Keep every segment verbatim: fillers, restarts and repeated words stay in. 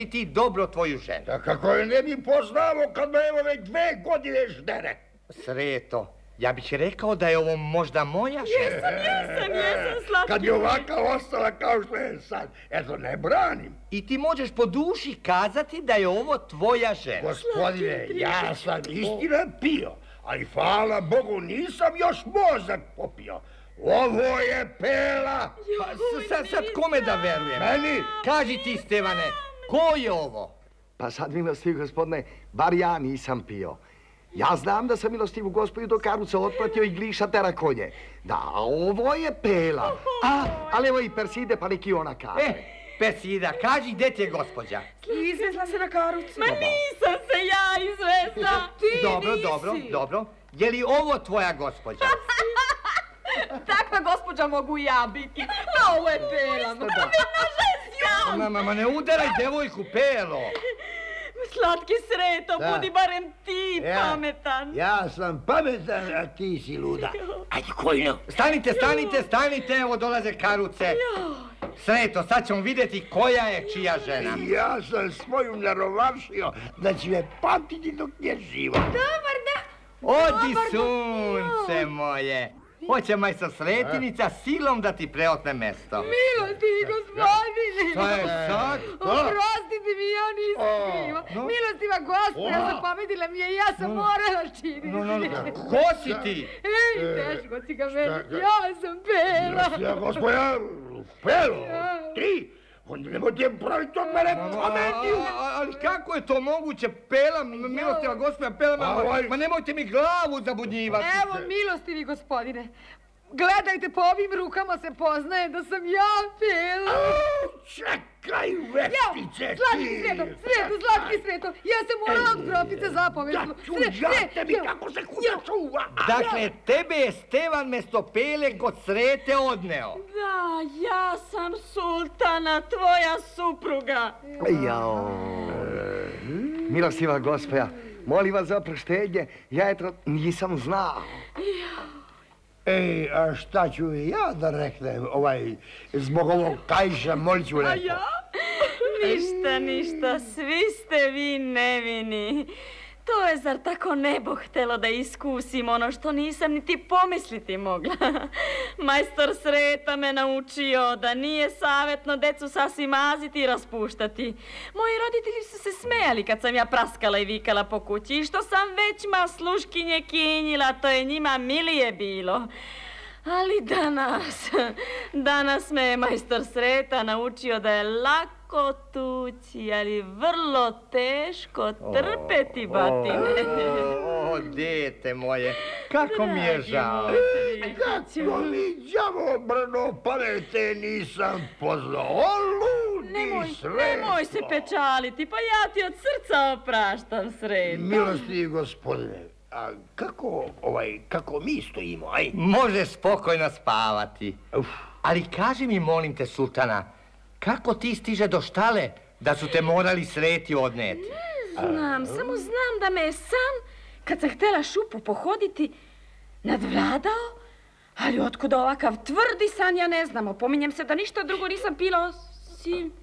I ti dobro tvoju ženu. Da kako je ne bi poznao kad me evo već dve godine ždere. Sreto, ja bih rekao da je ovo možda moja žena. Jesam, jesam, jesam, slatki. Kad je ovaka ostala kao što je sad, eto ne branim. I ti možeš po duši kazati da je ovo tvoja žena. Gospodine, ja sam istina pio, ali hvala Bogu nisam još mozak popio. Ovo je Pela. Pa, sad, sad kome da verujem? Meni? Kaži ti, Stevane, ko je ovo? Pa sad, milostivi gospodine, bar ja nisam pio. Ja znam da sam milostivu gospođu do karuca otpratio i gliša tera konje. Da, ovo je Pela. A, ali evo i Perside, pa neki ona kaže. E, Persida, kaži gde ti je gospođa? Izvezla se na karuci. Ma nisam se ja izvezla. Ti Dobro, nisi. dobro, dobro. Je li ovo tvoja gospođa? Takva gospođa mogu ja biti. Ma ovo je Pela. Ma ženska. Ma, ma, ma ne udaraj devojku, Pelo. Slatki Sreto, Da. budi barem ti Ja. pametan. Ja sam pametan, a ti si luda. Ajde, Kojno. Stanite, stanite, stanite, evo dolaze karuce. Sreto, sad ćemo vidjeti koja je čija žena. Ja sam svoju narovašio da će me pamtiti dok je živa. Dobar dan. Odi Dobar dan. sunce moje. Hoće majstor Sretinica silom da ti preotme mesto. Milosti, gospodine. Šta je sad? Oprostite mi, ja nisam kriva. no. Milostiva gospođa zapametila mi je i ja sam morala činiti. No, no, no. Ko si ti? Ej, teško si ga meni. Ja sam Pela. Ja, gospođa, Pelo, ti? Onda nemojte praviti od mene pametiju. Ali kako je to moguće? Pela, milostiva gospođa, Pela, ma, Ovaj- ma nemojte mi glavu zabudnjivati. Evo, milostivi gospodine. Gledajte, po ovim rukama se poznaje da sam ja Pela. Čekaj, Ja, veštice, slatki ti. Sreto, Sreto, slatki Sreto. Ja sam morala od grofice Da zapomenut. ću ja tebi kako se kuda čuva. Dakle, tebe je Stevan mesto Pele kod Srete odneo. Da, ja sam sultana, tvoja supruga. Jao. Milostiva gospođa, molim vas za oproštenje, ja eto nisam znao. Ej, a šta ću ja da reknem, ovaj, zbog ovog kajša, molit ću A lepo. ja? Ništa, ništa, svi ste vi nevini. To je zar tako nebo htelo da iskusim ono što nisam niti pomisliti mogla. Majstor Sreta me naučio da nije savjetno decu sasvim maziti i raspuštati. Moji roditelji su se smejali kad sam ja praskala i vikala po kući i što sam već ma sluškinje kinjila, to je njima milije bilo. Ali danas, danas me je majstor Sreta naučio da je lako tući, ali vrlo teško trpeti batine. O, dete moje, kako mi je žao. Kako mi đavo brno pamete nisam poznao, o ludi Nemoj, Sreto. nemoj se pečaliti, pa ja ti od srca opraštam, Sreto. Milosti gospodine, a kako, ovaj, kako mi stojimo, aj? Možeš spokojno spavati. Uf. Ali kaži mi, molim te, sultana, kako ti stiže do štale da su te morali Sreti odneti? Znam, samo znam da me je san, kad sam htjela šupu pohoditi, nadvladao, ali otkuda ovakav tvrdi san, ja ne znam. Opominjem se da ništa drugo nisam pila osim...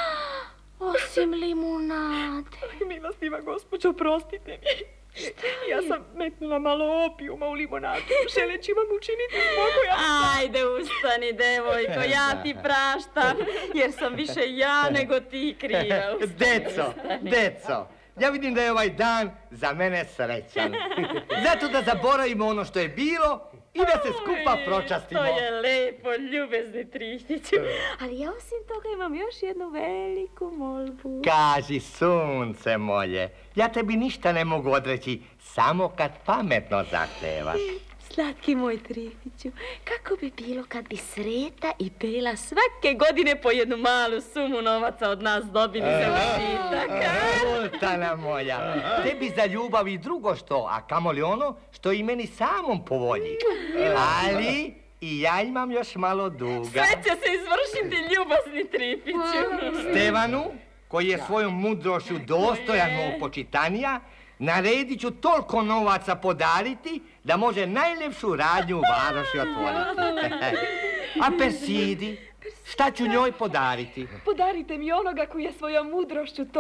osim limunade. Milostiva gospođo, prostite mi. Ja sam metnula malo opijuma u limonadu, želeći vam učiniti spokoj. Ajde, ustani, devojko, ja ti praštam, jer sam više ja nego ti kriva. Ustani, Deco, ustani. deco, ja vidim da je ovaj dan za mene srećan. Zato da zaboravimo ono što je bilo i da se skupa Oj, pročastimo. To je lepo, ljubezni Trištiću. Ali ja osim toga imam još jednu veliku molbu. Kaži, sunce moje, ja tebi ništa ne mogu odreći, samo kad pametno zahtevaš. Slatki moj Trifiću, kako bi bilo kad bi Sreta i Pela svake godine po jednu malu sumu novaca od nas dobili za užitak? Sultana moja, tebi za ljubav i drugo što, a kamoli ono što i meni samom po volji. Ali i ja imam još malo duga. Sve će se izvršiti, ljubazni Trifiću. Stevanu, koji je svojom mudrošću dostojan mog počitanija, naredit ću toliko novaca podariti da može najljepšu radnju u varoši otvoriti. A Persidi, Šta ću njoj podariti? Podarite mi onoga koji je svojom mudrošću